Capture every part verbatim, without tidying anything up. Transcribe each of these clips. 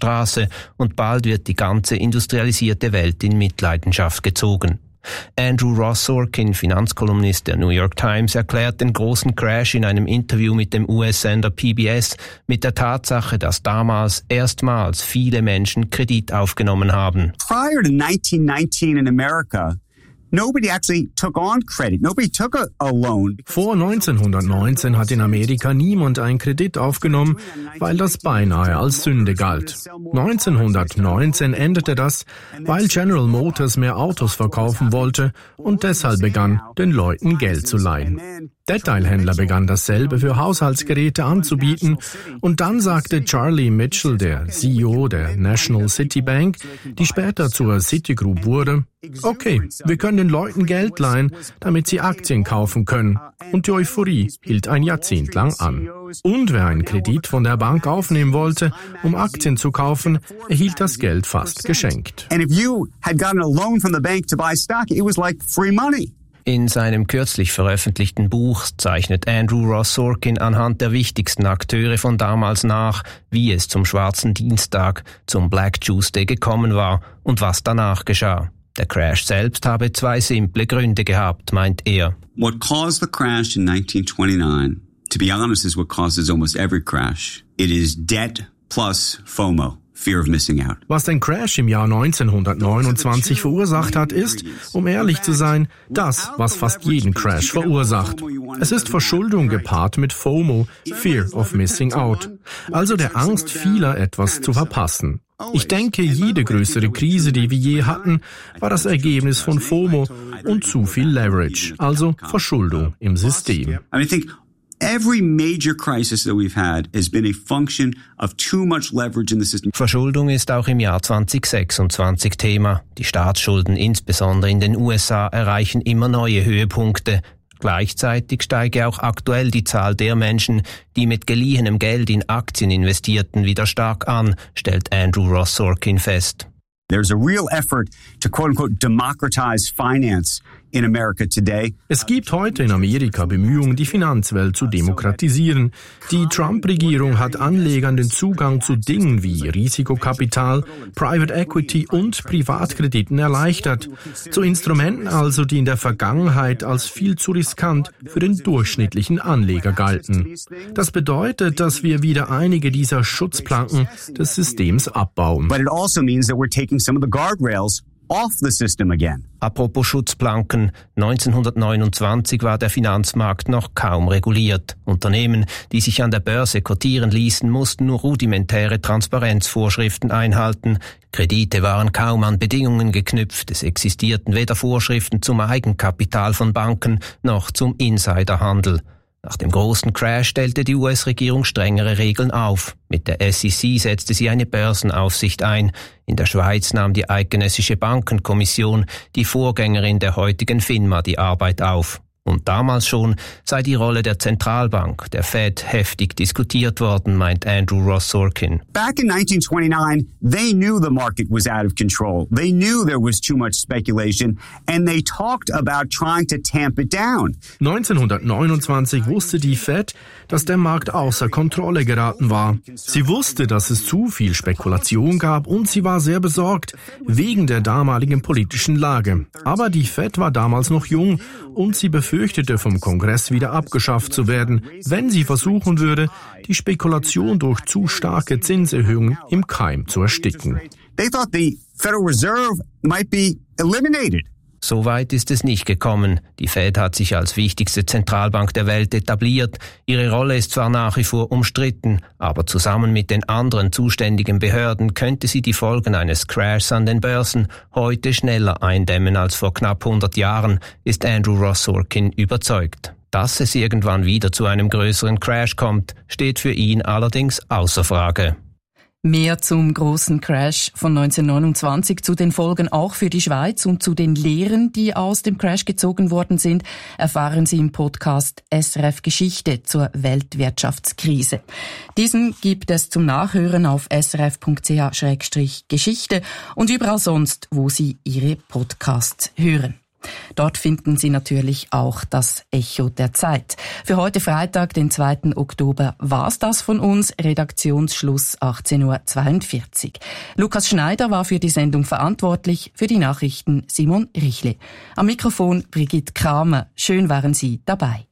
Straße und bald wird die ganze industrialisierte Welt in Mitleidenschaft gezogen. Andrew Ross Sorkin, Finanzkolumnist der New York Times, erklärt den großen Crash in einem Interview mit dem U S-Sender P B S mit der Tatsache, dass damals erstmals viele Menschen Kredit aufgenommen haben. Prior to nineteen nineteen in America, nobody actually took on credit. Nobody took a, a loan. Vor neunzehnhundertneunzehn hat in Amerika niemand einen Kredit aufgenommen, weil das beinahe als Sünde galt. neunzehnhundertneunzehn änderte das, weil General Motors mehr Autos verkaufen wollte und deshalb begann, den Leuten Geld zu leihen. Detailhändler begannen dasselbe für Haushaltsgeräte anzubieten und dann sagte Charlie Mitchell, der C E O der National City Bank, die später zur Citigroup wurde, okay, wir können den Leuten Geld leihen, damit sie Aktien kaufen können. Und die Euphorie hielt ein Jahrzehnt lang an. Und wer einen Kredit von der Bank aufnehmen wollte, um Aktien zu kaufen, erhielt das Geld fast geschenkt. And if you had gotten a loan from the bank to buy stock, it was like free money. In seinem kürzlich veröffentlichten Buch zeichnet Andrew Ross Sorkin anhand der wichtigsten Akteure von damals nach, wie es zum Schwarzen Dienstag, zum Black Tuesday gekommen war und was danach geschah. Der Crash selbst habe zwei simple Gründe gehabt, meint er. What caused the crash in nineteen twenty-nine, to be honest, is what causes almost every crash. It is debt plus FOMO. Fear of missing out. Was den Crash im Jahr neunzehnhundertneunundzwanzig verursacht hat, ist, um ehrlich zu sein, das, was fast jeden Crash verursacht. Es ist Verschuldung gepaart mit FOMO, Fear of missing out, also der Angst vieler, etwas zu verpassen. Ich denke, jede größere Krise, die wir je hatten, war das Ergebnis von FOMO und zu viel Leverage, also Verschuldung im System. Every major crisis that we've had has been a function of too much leverage in the system. Verschuldung ist auch im Jahr zwanzig sechsundzwanzig Thema. Die Staatsschulden, insbesondere in den U S A, erreichen immer neue Höhepunkte. Gleichzeitig steige auch aktuell die Zahl der Menschen, die mit geliehenem Geld in Aktien investierten, wieder stark an, stellt Andrew Ross Sorkin fest. There's a real effort to quote-unquote democratize finance in America today. Es gibt heute in Amerika Bemühungen, die Finanzwelt zu demokratisieren. Die Trump-Regierung hat Anlegern den Zugang zu Dingen wie Risikokapital, Private Equity und Privatkrediten erleichtert. Zu Instrumenten also, die in der Vergangenheit als viel zu riskant für den durchschnittlichen Anleger galten. Das bedeutet, dass wir wieder einige dieser Schutzplanken des Systems abbauen. But it also means that we're taking some of the guardrails off the system again. Apropos Schutzplanken, neunzehnhundertneunundzwanzig war der Finanzmarkt noch kaum reguliert. Unternehmen, die sich an der Börse kotieren ließen, mussten nur rudimentäre Transparenzvorschriften einhalten. Kredite waren kaum an Bedingungen geknüpft. Es existierten weder Vorschriften zum Eigenkapital von Banken noch zum Insiderhandel. Nach dem großen Crash stellte die U S-Regierung strengere Regeln auf. Mit der S E C setzte sie eine Börsenaufsicht ein. In der Schweiz nahm die Eidgenössische Bankenkommission, die Vorgängerin der heutigen FINMA, die Arbeit auf. Und damals schon sei die Rolle der Zentralbank, der Fed, heftig diskutiert worden, meint Andrew Ross Sorkin. Back in nineteen twenty-nine, they knew the market was out of control. They knew there was too much speculation and they talked about trying to tamp it down. neunzehnhundertneunundzwanzig wusste die Fed, dass der Markt außer Kontrolle geraten war. Sie wusste, dass es zu viel Spekulation gab und sie war sehr besorgt wegen der damaligen politischen Lage. Aber die Fed war damals noch jung und sie befürchtete, vom Kongress wieder abgeschafft zu werden, wenn sie versuchen würde, die Spekulation durch zu starke Zinserhöhungen im Keim zu ersticken. They thought the Federal Reserve might be eliminated. So weit ist es nicht gekommen. Die Fed hat sich als wichtigste Zentralbank der Welt etabliert. Ihre Rolle ist zwar nach wie vor umstritten, aber zusammen mit den anderen zuständigen Behörden könnte sie die Folgen eines Crashs an den Börsen heute schneller eindämmen als vor knapp hundert Jahren, ist Andrew Ross Sorkin überzeugt. Dass es irgendwann wieder zu einem größeren Crash kommt, steht für ihn allerdings außer Frage. Mehr zum großen Crash von neunzehnhundertneunundzwanzig, zu den Folgen auch für die Schweiz und zu den Lehren, die aus dem Crash gezogen worden sind, erfahren Sie im Podcast S R F Geschichte zur Weltwirtschaftskrise. Diesen gibt es zum Nachhören auf s r f punkt c h slash geschichte und überall sonst, wo Sie Ihre Podcasts hören. Dort finden Sie natürlich auch das Echo der Zeit. Für heute Freitag, den zweiten Oktober, war's das von uns. Redaktionsschluss achtzehn Uhr zweiundvierzig. Lukas Schneider war für die Sendung verantwortlich, für die Nachrichten Simon Richle. Am Mikrofon Brigitte Kramer. Schön waren Sie dabei.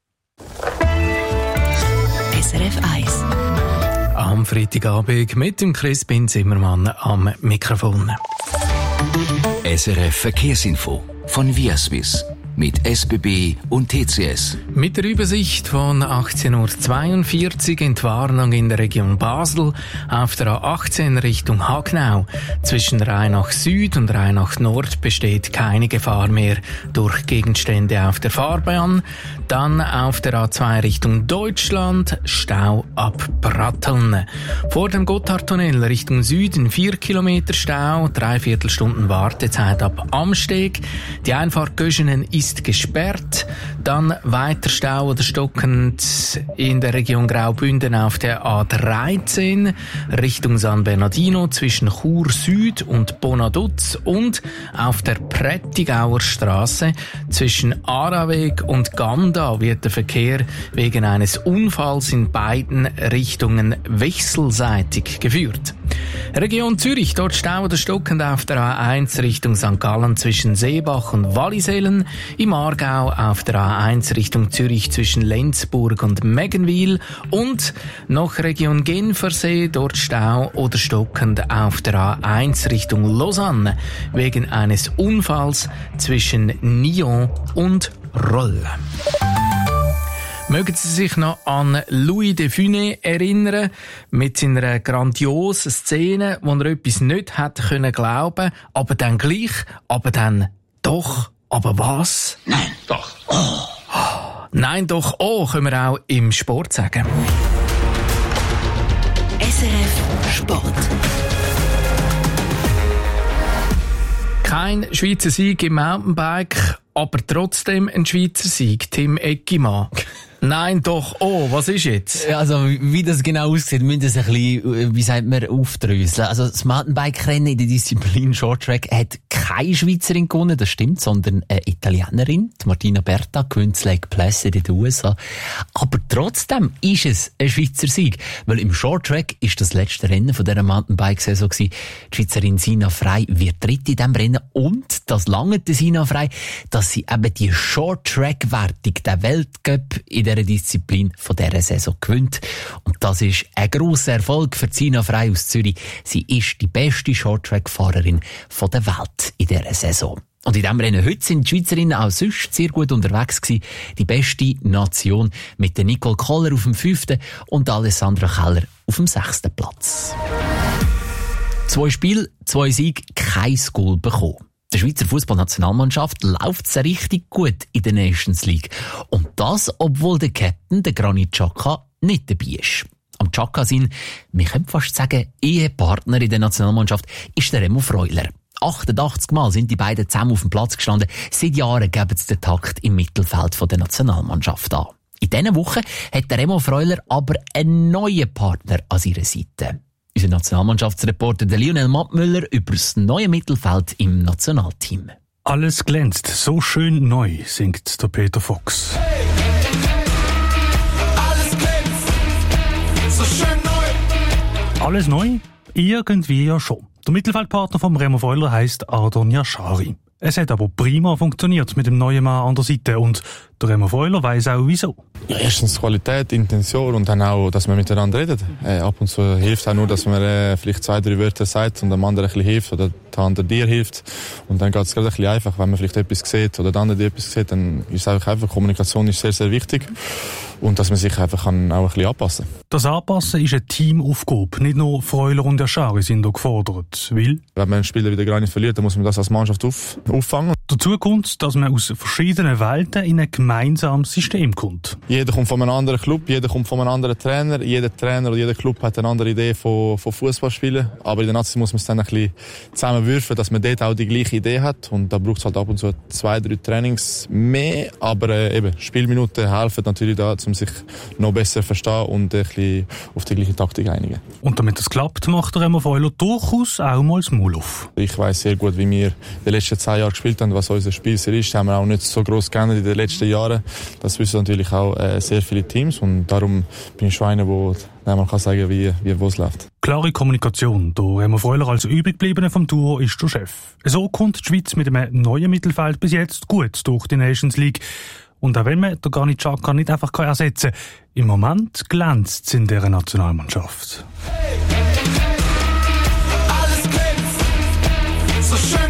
S R F eins. Am Freitagabend mit dem Crispin Zimmermann am Mikrofon. S R F Verkehrsinfo von Viaswiss mit S B B und T C S. Mit der Übersicht von achtzehn Uhr zweiundvierzig Entwarnung in der Region Basel auf der A achtzehn Richtung Hagnau. Zwischen Rheinach Süd und Rheinach Nord besteht keine Gefahr mehr durch Gegenstände auf der Fahrbahn. Dann auf der A zwei Richtung Deutschland, Stau ab Bratteln. Vor dem Gotthardtunnel Richtung Süden vier Kilometer Stau, dreiviertel Stunden Wartezeit ab Amsteg. Die Einfahrt Göschenen ist gesperrt. Dann weiter Stau oder stockend in der Region Graubünden auf der A dreizehn Richtung San Bernardino zwischen Chur Süd und Bonaduz und auf der Prättigauer Straße zwischen Araweg und Ganda wird der Verkehr wegen eines Unfalls in beiden Richtungen wechselseitig geführt. Region Zürich, dort Stau oder stockend auf der A eins Richtung Sankt Gallen zwischen Seebach und Wallisellen, im Aargau auf der A eins Richtung Zürich zwischen Lenzburg und Meggenwil und noch Region Genfersee, dort Stau oder stockend auf der A eins Richtung Lausanne wegen eines Unfalls zwischen Nyon und Rolle. Mögen Sie sich noch an Louis de Funès erinnern, mit seiner grandiosen Szene, wo er etwas nicht hätte können glauben, aber dann gleich, aber dann doch, aber was? Nein, doch. Oh. Nein, doch, oh, können wir auch im Sport sagen. S R F Sport. Kein Schweizer Sieg im Mountainbike, aber trotzdem ein Schweizer Sieg, Tim Eckimann. Nein, doch, oh, was ist jetzt? Also, wie das genau aussieht, müssen wir das ein bisschen, wie sagt man, aufdröseln. Also, das Mountainbike-Rennen in der Disziplin Shorttrack hat keine Schweizerin gewonnen, das stimmt, sondern eine Italienerin, die Martina Berta, gewinnt das Lake Placid in den U S A. Aber trotzdem ist es ein Schweizer Sieg, weil im Shorttrack ist das letzte Rennen von dieser Mountainbike-Saison gewesen. Die Schweizerin Sina Frey wird dritte in diesem Rennen und das lange der Sina Frey, dass sie eben die Shorttrack-Wertung, der Weltcup in dieser Disziplin von dieser Saison gewinnt. Und das ist ein grosser Erfolg für Sina Frey aus Zürich. Sie ist die beste Shorttrack-Fahrerin von der Welt in dieser Saison. Und in diesem Rennen heute sind die Schweizerinnen auch sonst sehr gut unterwegs gewesen. Die beste Nation mit der Nicole Koller auf dem fünften und Alessandra Keller auf dem sechsten Platz. Zwei Spiele, zwei Siege, kein Goal bekommen. Der Schweizer Fußballnationalmannschaft läuft es richtig gut in der Nations League. Und das, obwohl der Captain, der Granit Xhaka, nicht dabei ist. Am Xhaka sein, wir können fast sagen, Ehepartner in der Nationalmannschaft ist der Remo Freuler. achtundachtzig Mal sind die beiden zusammen auf dem Platz gestanden. Seit Jahren geben sie den Takt im Mittelfeld der Nationalmannschaft an. In dieser Woche hat der Remo Freuler aber einen neuen Partner an seiner Seite. Unser Nationalmannschaftsreporter Lionel Mattmüller über das neue Mittelfeld im Nationalteam. Alles glänzt so schön neu, singt der Peter Fox. Hey! Alles glänzt so schön neu. Alles neu? Irgendwie ja schon. Der Mittelfeldpartner vom Remo Freuler heisst Ardon Yashari. Es hat aber prima funktioniert mit dem neuen Mann an der Seite und der Remo Freuler weiss auch wieso. Ja, erstens Qualität, Intention und dann auch, dass man miteinander redet. Äh, ab und zu hilft auch nur, dass man äh, vielleicht zwei, drei Wörter sagt und dem anderen ein bisschen hilft oder der andere dir hilft. Und dann geht es gerade ein bisschen einfach, wenn man vielleicht etwas sieht oder der andere dir etwas sieht, dann ist es einfach einfach, Kommunikation ist sehr, sehr wichtig. Und dass man sich einfach kann auch ein bisschen anpassen kann. Das Anpassen ist eine Teamaufgabe. Nicht nur Freuler und Yashari sind hier gefordert. Weil wenn man einen Spieler wieder gar nicht verliert, dann muss man das als Mannschaft auf, auffangen. Dazu kommt, dass man aus verschiedenen Welten in ein gemeinsames System kommt. Jeder kommt von einem anderen Club, jeder kommt von einem anderen Trainer. Jeder Trainer oder jeder Club hat eine andere Idee von, von Fußballspielen. Aber in der Nazi muss man es dann ein bisschen zusammenwürfen, dass man dort auch die gleiche Idee hat. Und da braucht es halt ab und zu zwei, drei Trainings mehr. Aber äh, eben, Spielminuten helfen natürlich da, um um sich noch besser verstehen und ein bisschen auf die gleiche Taktik einigen. Und damit das klappt, macht der Remo Freuler durchaus auch mal das Maul auf. Ich weiss sehr gut, wie wir in den letzten zehn Jahren gespielt haben, was unser Spielstil ist. Das haben wir auch nicht so gross geändert in den letzten Jahren. Das wissen natürlich auch äh, sehr viele Teams und darum bin ich schon einer, der man kann sagen, wie, wie wo es läuft. Klare Kommunikation. Der Remo Freuler als übriggebliebene vom Duo ist der Chef. So kommt die Schweiz mit einem neuen Mittelfeld bis jetzt gut durch die Nations League. Und auch wenn man der Granit Xhaka nicht einfach ersetzen kann, im Moment glänzt es in dieser Nationalmannschaft. Hey, alles glänzt, so schön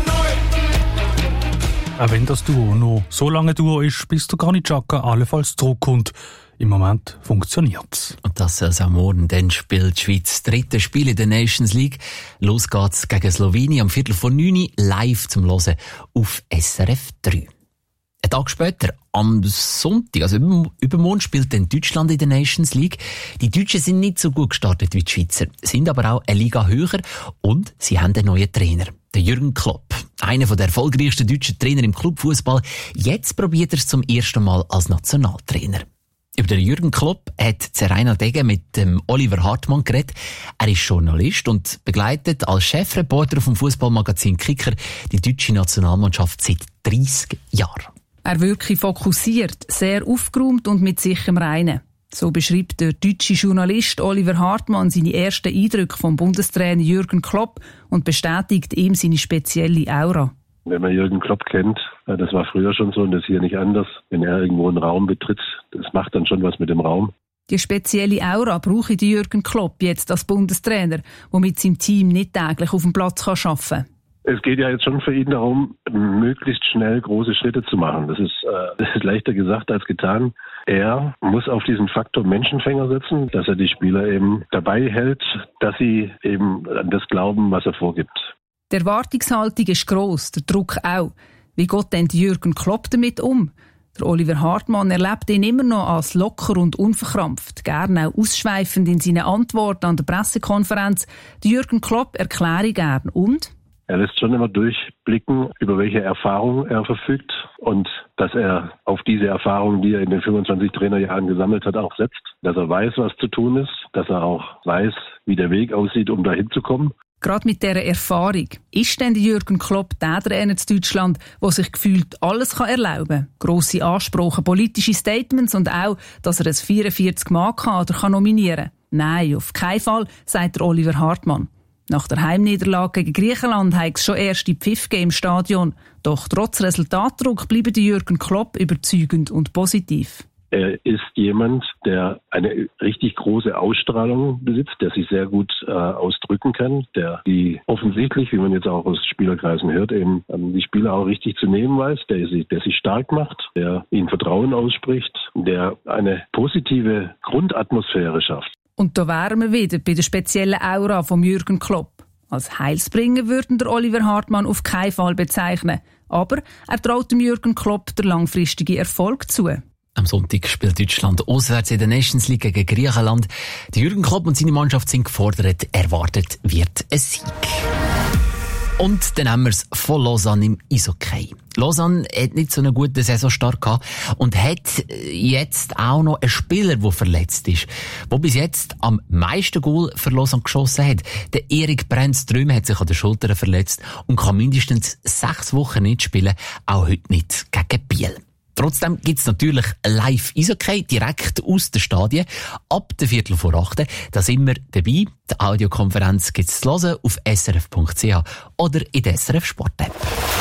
neu. Auch wenn das Duo noch so lange Duo ist, bis der Granit Xhaka allenfalls zurückkommt. Im Moment funktioniert's. Und das soll auch morgen. Dann spielt die Schweiz das dritte Spiel in der Nations League. Los geht's gegen Slowenien am Viertel vor neun live zum Hören auf S R F drei. Ein Tag später, am Sonntag, also übermorgen, spielt dann Deutschland in der Nations League. Die Deutschen sind nicht so gut gestartet wie die Schweizer, sind aber auch eine Liga höher und sie haben einen neuen Trainer, den Jürgen Klopp. Einer der erfolgreichsten deutschen Trainer im Clubfußball. Jetzt probiert er es zum ersten Mal als Nationaltrainer. Über den Jürgen Klopp hat Zeraina Degen mit dem Oliver Hartmann geredet. Er ist Journalist und begleitet als Chefreporter vom Fußballmagazin Kicker die deutsche Nationalmannschaft seit dreissig Jahren. Er wirke fokussiert, sehr aufgeräumt und mit sich im Reinen. So beschreibt der deutsche Journalist Oliver Hartmann seine ersten Eindrücke vom Bundestrainer Jürgen Klopp und bestätigt ihm seine spezielle Aura. Wenn man Jürgen Klopp kennt, das war früher schon so und das ist hier nicht anders. Wenn er irgendwo einen Raum betritt, das macht dann schon was mit dem Raum. Die spezielle Aura brauche die Jürgen Klopp jetzt als Bundestrainer, der mit seinem Team nicht täglich auf dem Platz arbeiten kann. Es geht ja jetzt schon für ihn darum, möglichst schnell große Schritte zu machen. Das ist, äh, das ist leichter gesagt als getan. Er muss auf diesen Faktor Menschenfänger setzen, dass er die Spieler eben dabei hält, dass sie eben an das glauben, was er vorgibt. Die Erwartungshaltung ist gross, der Druck auch. Wie geht denn Jürgen Klopp damit um? Der Oliver Hartmann erlebt ihn immer noch als locker und unverkrampft, gerne auch ausschweifend in seinen Antworten an der Pressekonferenz. Der Jürgen Klopp erkläre gern und? Er lässt schon immer durchblicken, über welche Erfahrung er verfügt und dass er auf diese Erfahrung, die er in den fünfundzwanzig Trainerjahren gesammelt hat, auch setzt. Dass er weiß, was zu tun ist, dass er auch weiß, wie der Weg aussieht, um dahin zu kommen. Gerade mit dieser Erfahrung, ist denn Jürgen Klopp der Trainer in Deutschland, der sich gefühlt alles erlauben kann? Grosse Ansprüche, politische Statements und auch, dass er ein vierundvierzig-Mann-Kader nominieren kann? Nein, auf keinen Fall, sagt der Oliver Hartmann. Nach der Heimniederlage gegen Griechenland hat es schon erste Pfiff gegeben im Stadion. Doch trotz Resultatdruck bleibt Jürgen Klopp überzeugend und positiv. Er ist jemand, der eine richtig große Ausstrahlung besitzt, der sich sehr gut äh, ausdrücken kann, der die offensichtlich, wie man jetzt auch aus Spielerkreisen hört, eben ähm, die Spieler auch richtig zu nehmen weiß, der, der sich stark macht, der ihnen Vertrauen ausspricht, der eine positive Grundatmosphäre schafft. Und da wären wir wieder bei der speziellen Aura von Jürgen Klopp. Als Heilsbringer würden der Oliver Hartmann auf keinen Fall bezeichnen. Aber er traut dem Jürgen Klopp den langfristigen Erfolg zu. Am Sonntag spielt Deutschland auswärts in der Nations League gegen Griechenland. Der Jürgen Klopp und seine Mannschaft sind gefordert. Erwartet wird ein Sieg. Und dann haben wir es von Lausanne im Eishockey. Lausanne hat nicht so einen guten Saisonstart gehabt und hat jetzt auch noch einen Spieler, der verletzt ist, der bis jetzt am meisten Goal für Lausanne geschossen hat. Der Erik Brennström hat sich an der Schulter verletzt und kann mindestens sechs Wochen nicht spielen, auch heute nicht gegen Biel. Trotzdem gibt's natürlich Live-Eishockey direkt aus den Stadien ab der Viertel vor acht. Da sind wir dabei. Die Audiokonferenz gibt's zu hören auf s r f punkt c h oder in der S R F Sport App.